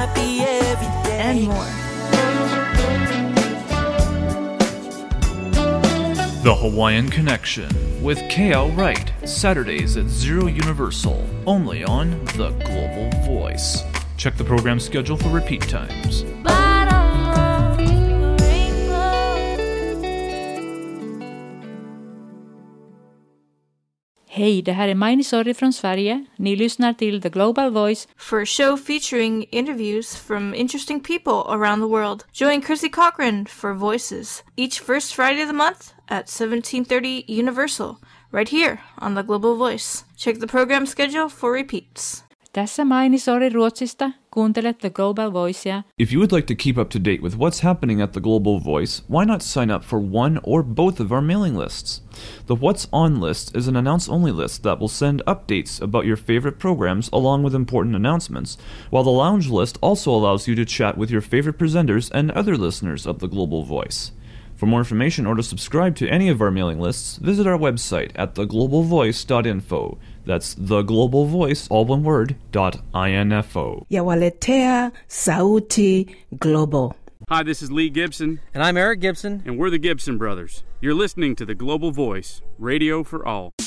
happy every day. And more. The Hawaiian Connection with K.L. Wright, Saturdays at 0 Universal, only on The Global Voice. Check the program schedule for repeat times. Hej, det här är Maini Sorry från Sverige. Ni lyssnar till The Global Voice. For a show featuring interviews from interesting people around the world. Join Chrissy Cochran for Voices each first Friday of the month at 17:30 Universal, right here on The Global Voice. Check the program schedule for repeats. Tässä Maini Sorry Ruotsista. Kuuntelet The Global Voicea. If you would like to keep up to date with what's happening at The Global Voice, why not sign up for one or both of our mailing lists? The What's On list is an announce-only list that will send updates about your favorite programs along with important announcements, while the Lounge list also allows you to chat with your favorite presenters and other listeners of The Global Voice. For more information or to subscribe to any of our mailing lists, visit our website at theglobalvoice.info. That's theglobalvoice, all one word, .info. Yawaletea Sauti Global. Hi, this is Lee Gibson. And I'm Eric Gibson. And we're the Gibson Brothers. You're listening to The Global Voice, radio for all.